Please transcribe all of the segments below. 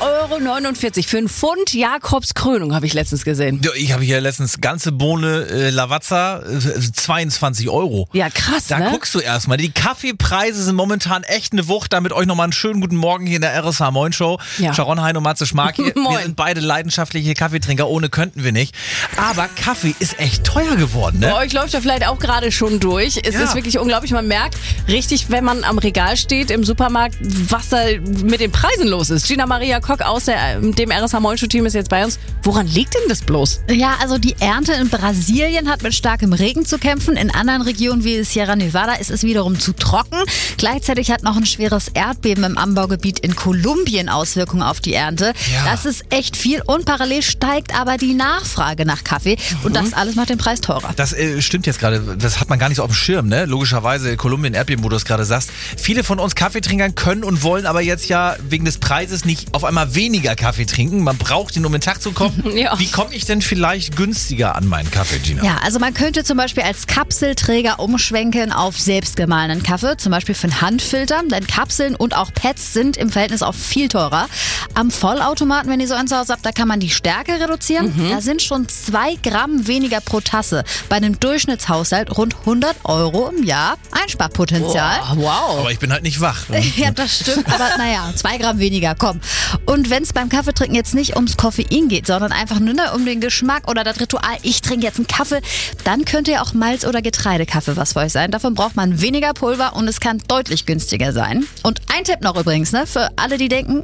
4,49 € für einen Pfund Jakobskrönung, habe ich letztens gesehen. Ja, ich habe hier letztens ganze Bohne Lavazza, 22 €. Ja, krass, Da guckst du erstmal. Die Kaffeepreise sind momentan echt eine Wucht. Damit euch nochmal einen schönen guten Morgen hier in der RSH Moin Show. Ja. Sharon Hein und Matze Schmark hier. Moin. Wir sind beide leidenschaftliche Kaffeetrinker. Ohne könnten wir nicht. Aber Kaffee ist echt teuer geworden, ne? Bei euch läuft ja vielleicht auch gerade schon durch. Es ist wirklich unglaublich. Man merkt richtig, wenn man am Regal steht im Supermarkt, was da mit den Preisen los ist. Gina Maria Kock aus dem RSH Moin Show Team ist jetzt bei uns. Woran liegt denn das bloß? Ja, also die Ernte in Brasilien hat mit starkem Regen zu kämpfen. In anderen Regionen wie Sierra Nevada ist es wiederum zu trocken. Gleichzeitig hat noch ein schweres Erdbeben im Anbaugebiet in Kolumbien Auswirkungen auf die Ernte. Ja. Das ist echt viel und parallel steigt aber die Nachfrage nach Kaffee und das alles macht den Preis teurer. Das stimmt jetzt gerade. Das hat man gar nicht so auf dem Schirm, ne? Logischerweise Kolumbien, Erdbeben, wo du es gerade sagst. Viele von uns Kaffeetrinkern können und wollen aber jetzt ja wegen des Preises nicht auf einmal weniger Kaffee trinken. Man braucht ihn, um in den Tag zu kommen. Ja. Wie komme ich denn vielleicht günstiger an meinen Kaffee, Gina? Ja, also man könnte zum Beispiel als Kapselträger umschwenken auf selbstgemahlenen Kaffee, zum Beispiel für einen Handfilter, denn Kapseln und auch Pads sind im Verhältnis auch viel teurer. Am Vollautomaten, wenn ihr so eins zu Hause habt, da kann man die Stärke reduzieren. Da sind schon 2 Gramm weniger pro Tasse. Bei einem Durchschnittshaushalt rund 100 € im Jahr Einsparpotenzial. Wow. Aber ich bin halt nicht wach. Ja, das stimmt, aber naja, 2 Gramm weniger, komm. Und wenn es beim Kaffeetrinken jetzt nicht ums Koffein geht, sondern einfach nur um den Geschmack oder das Ritual, ich trinke jetzt einen Kaffee, dann könnte ja auch Malz- oder Getreidekaffee was für euch sein. Davon braucht man weniger Pulver und es kann deutlich günstiger sein. Und ein Tipp noch übrigens, ne, für alle, die denken,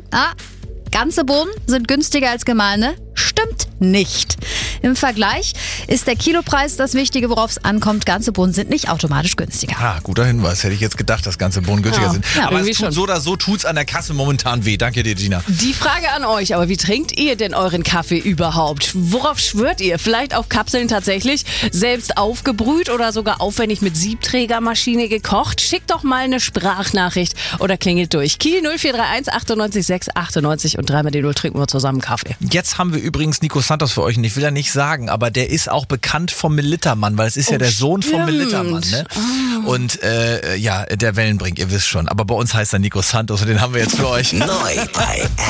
ganze Bohnen sind günstiger als gemahlene. Stimmt nicht. Im Vergleich ist der Kilopreis das Wichtige, worauf es ankommt. Ganze Bohnen sind nicht automatisch günstiger. Guter Hinweis. Hätte ich jetzt gedacht, dass ganze Bohnen günstiger sind. Ja, aber irgendwie es tut schon. so oder so, tut's an der Kasse momentan weh. Danke dir, Gina. Die Frage an euch, aber wie trinkt ihr denn euren Kaffee überhaupt? Worauf schwört ihr? Vielleicht auf Kapseln tatsächlich? Selbst aufgebrüht oder sogar aufwendig mit Siebträgermaschine gekocht? Schickt doch mal eine Sprachnachricht oder klingelt durch. Kiel 0431 98 6 98 und 3 mal die 0 trinken wir zusammen Kaffee. Jetzt haben wir übrigens Nico Santos für euch und ich will ja nicht sagen, aber der ist auch bekannt vom Melittermann, weil es ist ja der Sohn vom Melittermann. Ne? Und der Wellenbrink, ihr wisst schon. Aber bei uns heißt er Nico Santos und den haben wir jetzt für euch. Neu bei